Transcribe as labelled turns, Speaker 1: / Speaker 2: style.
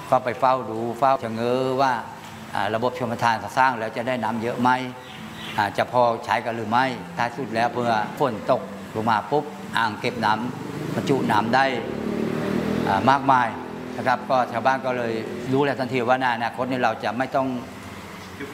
Speaker 1: ก็ไปเฝ้าดูเฝ้าชะเง้อว่าระบบชลประทานสร้างแล้วจะได้น้ำเยอะไหมจะพอใช้กันหรือไม่ท้ายสุดแล้วเพื่อฝนตกลงมาปุ๊บอ่างเก็บน้ำบรรจุน้ำได้มากมายนะครับก็ชาวบ้านก็เลยรู้แล้วทันทีว่าในอนาคตนี้เราจะไม่ต้อง